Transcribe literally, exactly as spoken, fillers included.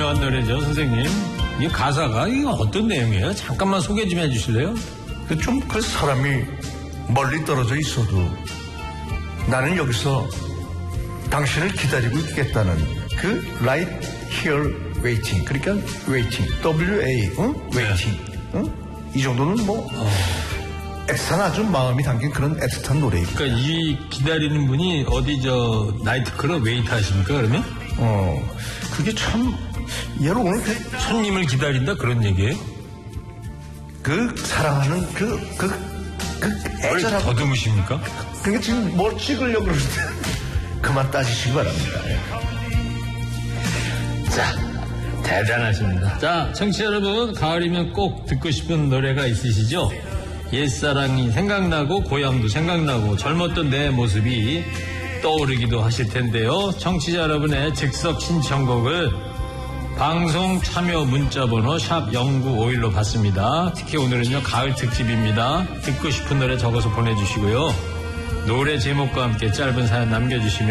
유명한 노래죠, 선생님. 이 가사가 이거 어떤 내용이에요? 잠깐만 소개 좀 해주실래요? 좀 그 사람이 멀리 떨어져 있어도 나는 여기서 당신을 기다리고 있겠다는 그 right here waiting. 그러니까 waiting. W A, 응? waiting. 응? 이 정도는 뭐 어. 애틋한 아주 마음이 담긴 그런 애틋한 노래입니다. 그러니까 이 기다리는 분이 어디 저 나이트클럽 웨이트 하십니까 그러면? 어, 그게 참 얘로 오늘 그 손님을 기다린다 그런 얘기예요? 그 사랑하는 그 그 그 애절하고 더듬으십니까? 그게 지금 뭘 찍으려고 그러는데 그만 따지시기 바랍니다. 자, 대단하십니다. 자, 청취자 여러분, 가을이면 꼭 듣고 싶은 노래가 있으시죠? 옛사랑이 생각나고 고향도 생각나고 젊었던 내 모습이 떠오르기도 하실 텐데요. 청취자 여러분의 즉석 신청곡을 방송 참여 문자번호 샵 공구오일로 받습니다. 특히 오늘은요 가을 특집입니다. 듣고 싶은 노래 적어서 보내주시고요. 노래 제목과 함께 짧은 사연 남겨주시면